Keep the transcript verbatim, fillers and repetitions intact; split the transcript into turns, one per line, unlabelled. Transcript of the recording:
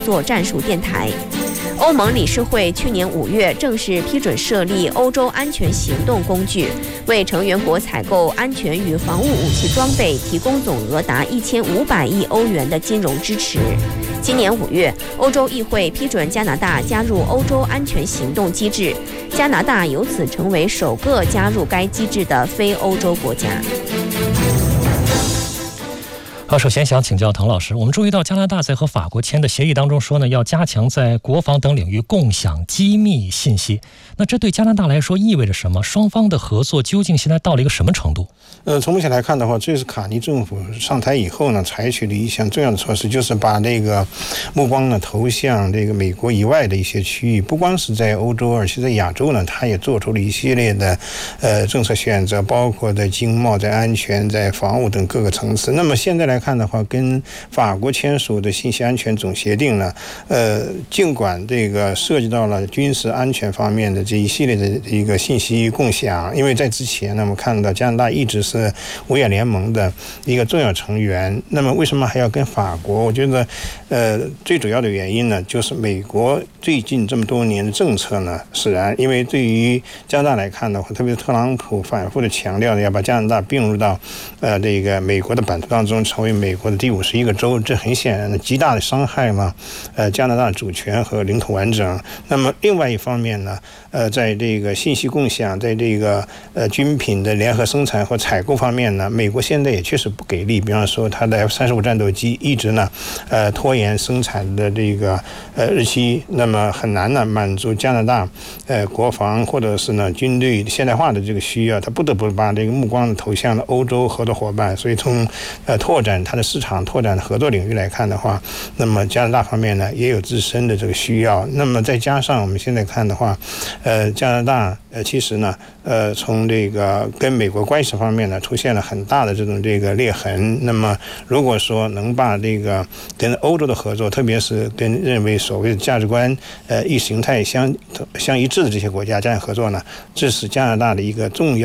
作战术电台。欧盟理事会去年五月正式批准设立欧洲安全行动工具，为成员国采购安全与防务武器装备提供总额达一千五百亿欧元的金融支持。今年五月，欧洲议会批准加拿大加入欧洲安全行动机制，加拿大由此成为首个加入该机制的非欧洲国家。
好，首先想请教滕老师，我们注意到加拿大在和法国签的协议当中说呢，要加强在国防等领域共享机密信息。那这对加拿大来说意味着什么？双方的合作究竟现在到了一个什么程度？
呃，从目前来看的话，这是卡尼政府上台以后呢，采取的一项重要的措施，就是把这个目光呢投向这个美国以外的一些区域，不光是在欧洲，而且在亚洲呢，它也做出了一系列的呃政策选择，包括在经贸、在安全、在防务等各个层次。那么现在来看的话，跟法国签署的信息安全总协定呢，呃，尽管这个涉及到了军事安全方面的这一系列的一个信息共享，因为在之前呢，我们看到加拿大一直是五眼联盟的一个重要成员。那么为什么还要跟法国？我觉得，呃，最主要的原因呢，就是美国最近这么多年的政策呢，使然，因为对于加拿大来看的话，特别是特朗普反复的强调呢，要把加拿大并入到呃这个美国的版图当中，成为美国的第五十一个州，这很显然的极大的伤害嘛，呃，加拿大的主权和领土完整。那么另外一方面呢，呃，在这个信息共享，在这个呃军品的联合生产和采购方面呢，美国现在也确实不给力。比方说，它的 F 三十五战斗机一直呢，呃，拖延生产的这个呃日期，那么很难呢满足加拿大呃国防或者是呢军队现代化的这个需要，它不得不把这个目光投向了欧洲合作伙伴。所以从呃拓展它的市场、拓展合作领域来看的话，那么加拿大方面呢也有自身的这个需要。那么再加上我们现在看的话，呃，加拿大呃其实呢，呃，从这个跟美国关系方面呢出现了很大的这种这个裂痕。那么如果说能把这个跟欧洲的合作，特别是跟认为所谓的价值观、呃意识形态相相一致的这些国家加强合作呢，这是加拿大的一个重要